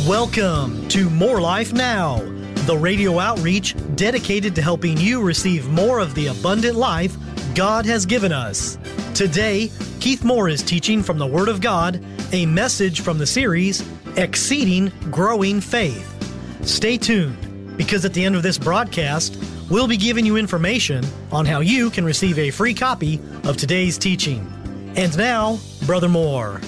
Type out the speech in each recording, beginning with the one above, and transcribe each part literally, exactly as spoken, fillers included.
Welcome to More Life Now, the radio outreach dedicated to helping you receive more of the abundant life God has given us. Today, Keith Moore is teaching from the Word of God, a message from the series, Exceeding Growing Faith. Stay tuned, because at the end of this broadcast, we'll be giving you information on how you can receive a free copy of today's teaching. And now, Brother Moore.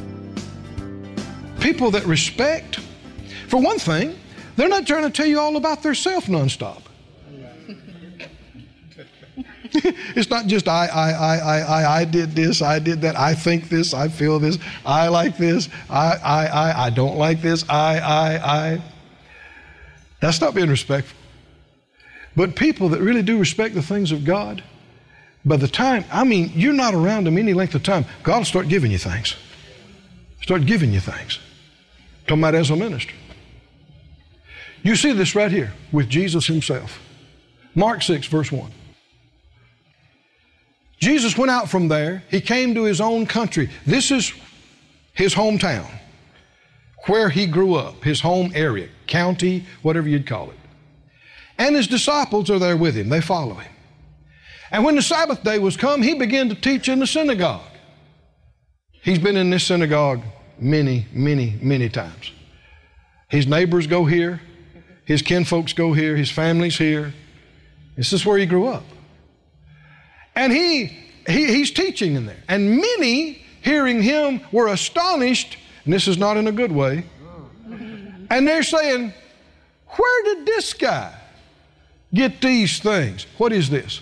People that respect, for one thing, they're not trying to tell you all about their self nonstop. It's not just I, I, I, I, I, I did this, I did that, I think this, I feel this, I like this, I, I, I, I don't like this, I, I, I. That's not being respectful. But people that really do respect the things of God, by the time, I mean, you're not around them any length of time, God will start giving you things. Start giving you things. I'm talking about as a minister. You see this right here with Jesus himself. Mark six, verse one. Jesus went out from there. He came to his own country. This is his hometown, where he grew up, his home area, county, whatever you'd call it. And his disciples are there with him. They follow him. And when the Sabbath day was come, he began to teach in the synagogue. He's been in this synagogue many, many, many times. His neighbors go here. His kinfolks go here. His family's here. This is where he grew up. And he, he he's teaching in there. And many, hearing him, were astonished, and this is not in a good way, and they're saying, where did this guy get these things? What is this?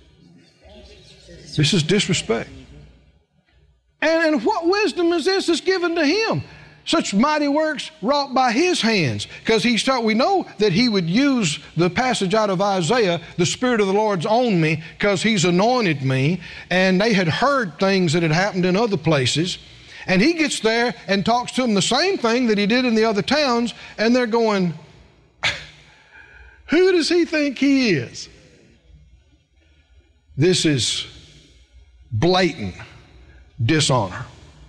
This is disrespect. And, and what wisdom is this that's given to him? Such mighty works wrought by his hands. Because he's taught, we know that he would use the passage out of Isaiah, the Spirit of the Lord's on me, because he's anointed me. And they had heard things that had happened in other places. And he gets there and talks to them the same thing that he did in the other towns. And they're going, who does he think he is? This is blatant dishonor.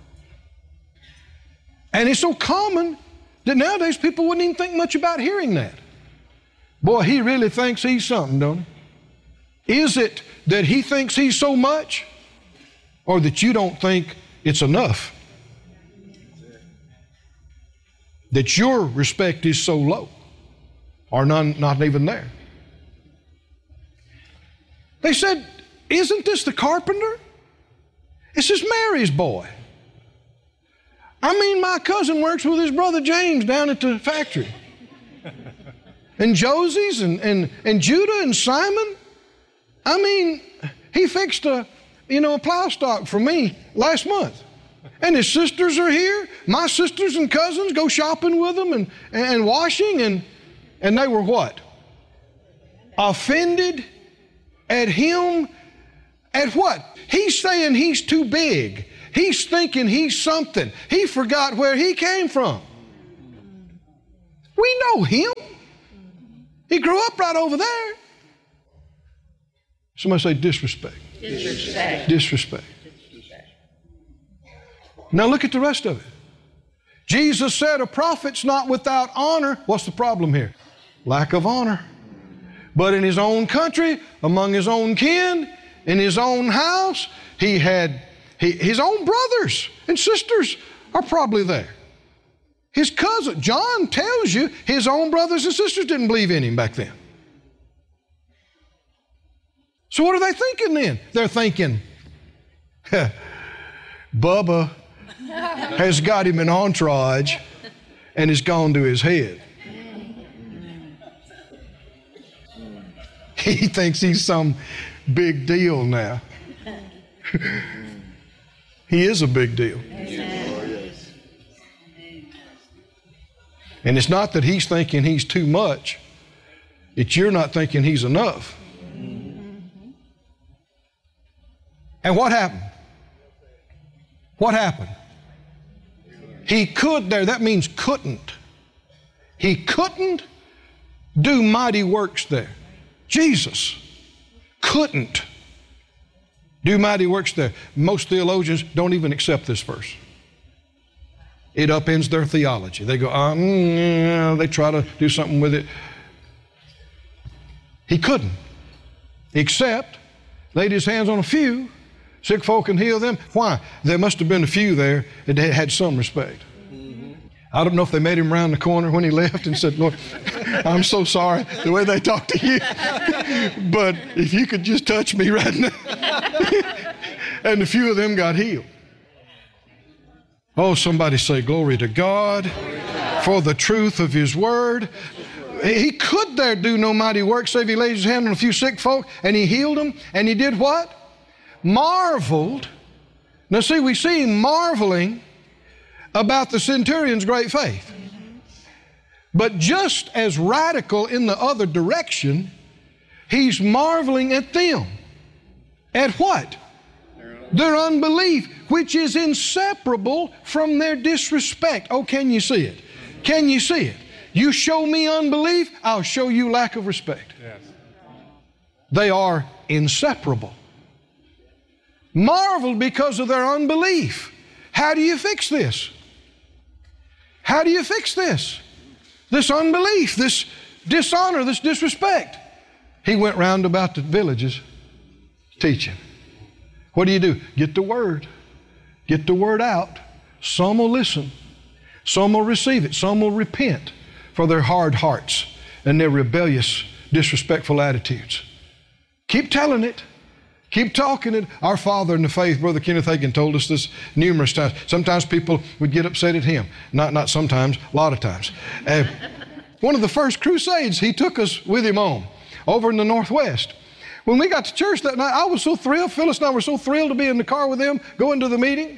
And it's so common that nowadays people wouldn't even think much about hearing that. Boy, he really thinks he's something, don't he? Is it that he thinks he's so much, or that you don't think it's enough? That your respect is so low, or none, not even there. They said, isn't this the carpenter? This is Mary's boy. I mean, my cousin works with his brother James down at the factory. And Josie's and, and, and Judah and Simon. I mean, he fixed a, you know, a plow stock for me last month. And his sisters are here. My sisters and cousins go shopping with them and, and washing. And, and they were what? Offended at him. At what? He's saying he's too big. He's thinking he's something. He forgot where he came from. We know him. He grew up right over there. Somebody say disrespect. Disrespect. Disrespect. Disrespect. Now look at the rest of it. Jesus said a prophet's not without honor. What's the problem here? Lack of honor. But in his own country, among his own kin, in his own house, he had he, his own brothers and sisters are probably there. His cousin, John tells you his own brothers and sisters didn't believe in him back then. So what are they thinking then? They're thinking, Bubba has got him an entourage and it's gone to his head. He thinks he's some big deal now. He is a big deal. And it's not that he's thinking he's too much. It's you're not thinking he's enough. And what happened? What happened? He could there. That means couldn't. He couldn't do mighty works there. Jesus couldn't do mighty works there. Most theologians don't even accept this verse. It upends their theology. They go, uh, mm, they try to do something with it. He couldn't, except laid his hands on a few sick folk and healed them. Why? There must have been a few there that had some respect. I don't know if they made him round the corner when he left and said, Lord, I'm so sorry the way they talk to you, but if you could just touch me right now. And a few of them got healed. Oh, somebody say glory to God for the truth of His Word. He could there do no mighty work save He laid His hand on a few sick folk and He healed them. And He did what? Marveled. Now see, we see Him marveling about the centurion's great faith. But just as radical in the other direction, He's marveling at them. At what? Their unbelief, which is inseparable from their disrespect. Oh, can you see it? Can you see it? You show me unbelief, I'll show you lack of respect. Yes. They are inseparable. Marveled because of their unbelief. How do you fix this? How do you fix this? This unbelief, this dishonor, this disrespect. He went round about the villages teaching. What do you do? Get the word. Get the word out. Some will listen. Some will receive it. Some will repent for their hard hearts and their rebellious, disrespectful attitudes. Keep telling it. Keep talking it. Our father in the faith, Brother Kenneth Hagin, told us this numerous times. Sometimes people would get upset at him. Not, not sometimes, a lot of times. Uh, one of the first crusades, he took us with him on over in the Northwest. When we got to church that night, I was so thrilled. Phyllis and I were so thrilled to be in the car with them, going to the meeting.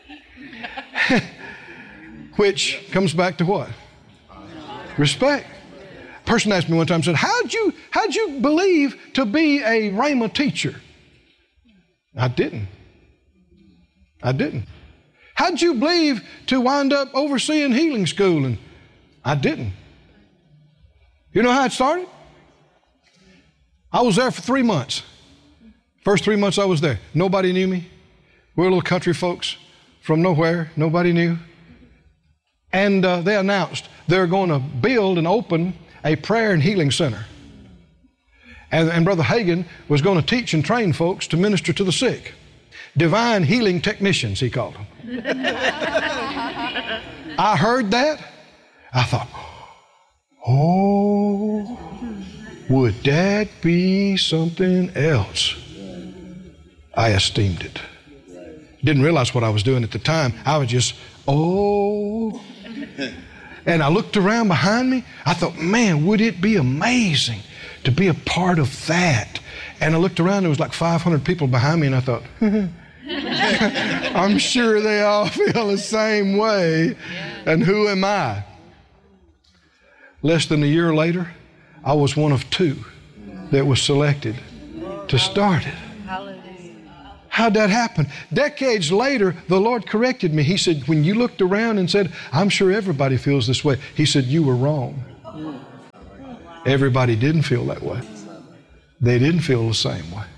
Which comes back to what? Respect. A person asked me one time, said, how'd you, how'd you believe to be a Rhema teacher? I didn't. I didn't. How'd you believe to wind up overseeing healing school? And I didn't. You know how it started? I was there for three months. First three months I was there. Nobody knew me. We were little country folks from nowhere. Nobody knew. And uh, they announced they're going to build and open a prayer and healing center. And, and Brother Hagin was going to teach and train folks to minister to the sick. Divine healing technicians, he called them. I heard that. I thought, oh, would that be something else? I esteemed it. Didn't realize what I was doing at the time. I was just, oh. And I looked around behind me. I thought, man, would it be amazing to be a part of that? And I looked around, there was like five hundred people behind me, and I thought, I'm sure they all feel the same way. And who am I? Less than a year later, I was one of two that was selected to start it. How'd that happen? Decades later, the Lord corrected me. He said, when you looked around and said, I'm sure everybody feels this way, He said, you were wrong. Everybody didn't feel that way. They didn't feel the same way.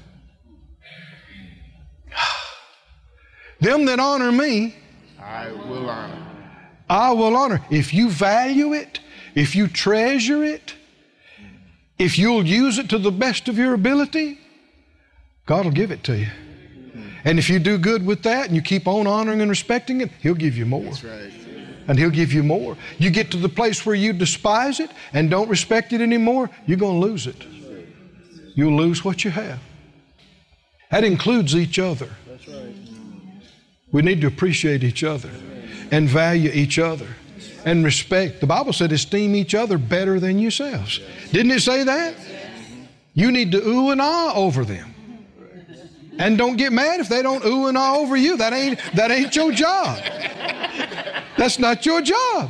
Them that honor me, I will honor. I will honor. If you value it, if you treasure it, if you'll use it to the best of your ability, God will give it to you. And if you do good with that and you keep on honoring and respecting it, He'll give you more. That's right. And He'll give you more. You get to the place where you despise it and don't respect it anymore, you're going to lose it. You'll lose what you have. That includes each other. That's right. We need to appreciate each other and value each other and respect. The Bible said esteem each other better than yourselves. Didn't it say that? You need to ooh and ah over them. And don't get mad if they don't ooh and ah over you. That ain't, that ain't your job. That's not your job.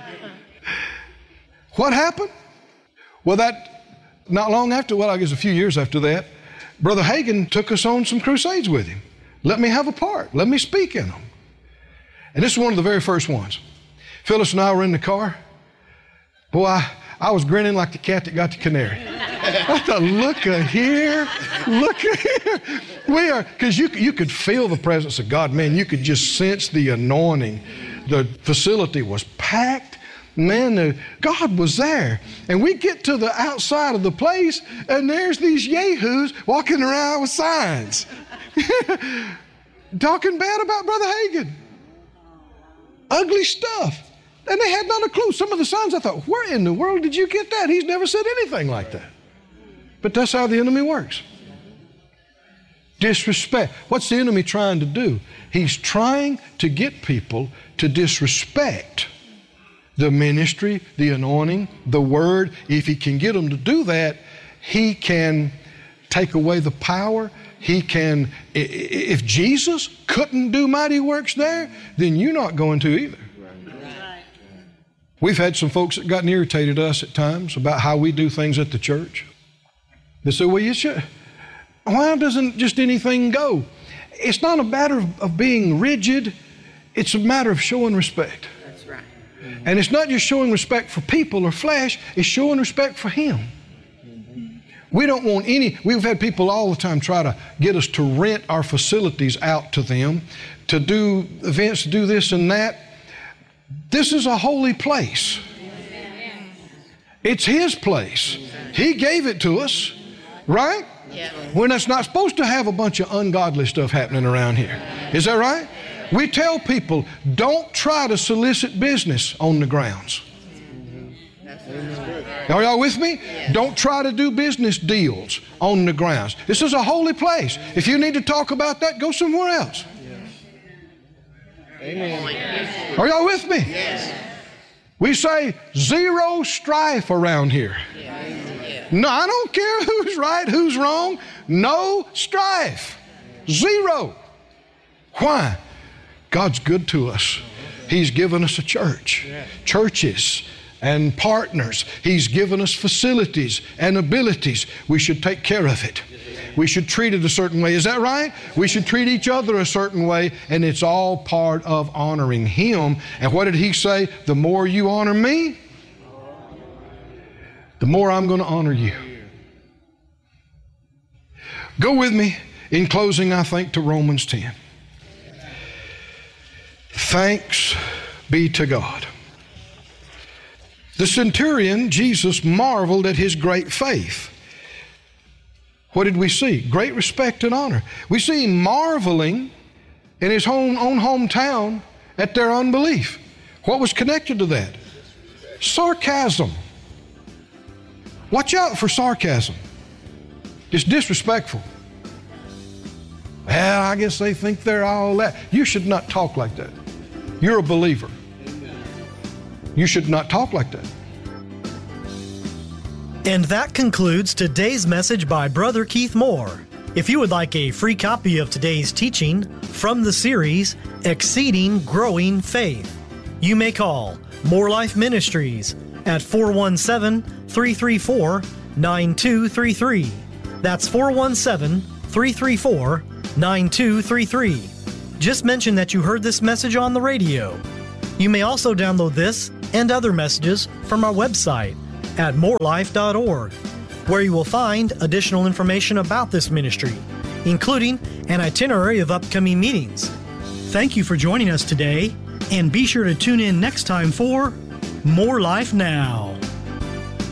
What happened? Well, that, not long after, well, I guess a few years after that, Brother Hagin took us on some crusades with him. Let me have a part. Let me speak in them. And this is one of the very first ones. Phyllis and I were in the car. Boy, I, I was grinning like the cat that got the canary. I thought, look at here, look at here. We are, because you, you could feel the presence of God, man. You could just sense the anointing the facility was packed. Man, the, God was there. And we get to the outside of the place, and there's these yahoos walking around with signs. Talking bad about Brother Hagin. Ugly stuff. And they had not a clue. Some of the signs, I thought, where in the world did you get that? He's never said anything like that. But that's how the enemy works. Disrespect. What's the enemy trying to do? He's trying to get people to disrespect the ministry, the anointing, the word. If he can get them to do that, he can take away the power. He can, if Jesus couldn't do mighty works there, then you're not going to either. Right. We've had some folks that gotten irritated at us at times about how we do things at the church. They say, well, you should, why doesn't just anything go? It's not a matter of, of being rigid. It's a matter of showing respect. That's right. Mm-hmm. And it's not just showing respect for people or flesh, it's showing respect for Him. We don't want any, we've had people all the time try to get us to rent our facilities out to them, to do events, to do this and that. This is a holy place. It's His place. He gave it to us, right? Yeah. When it's not supposed to have a bunch of ungodly stuff happening around here. Is that right? We tell people, don't try to solicit business on the grounds. Are y'all with me? Yes. Don't try to do business deals on the grounds. This is a holy place. If you need to talk about that, go somewhere else. Yes. Amen. Are y'all with me? Yes. We say zero strife around here. Yes. No, I don't care who's right, who's wrong. No strife. Zero. Why? God's good to us. He's given us a church. Churches and partners. He's given us facilities and abilities. We should take care of it. We should treat it a certain way. Is that right? We should treat each other a certain way, and it's all part of honoring Him. And what did He say? The more you honor me, the more I'm going to honor you. Go with me in closing, I think, to Romans ten. Thanks be to God. The centurion, Jesus, marveled at his great faith. What did we see? Great respect and honor. We see him marveling in his own, own hometown at their unbelief. What was connected to that? Sarcasm. Watch out for sarcasm. It's disrespectful. Well, I guess they think they're all that. You should not talk like that. You're a believer. You should not talk like that. And that concludes today's message by Brother Keith Moore. If you would like a free copy of today's teaching from the series, Exceeding Growing Faith, you may call More Life Ministries at four one seven, three three four, nine two three three. That's four one seven, three three four, nine two three three. Just mention that you heard this message on the radio. You may also download this and other messages from our website at more life dot org, where you will find additional information about this ministry, including an itinerary of upcoming meetings. Thank you for joining us today, and be sure to tune in next time for More Life Now.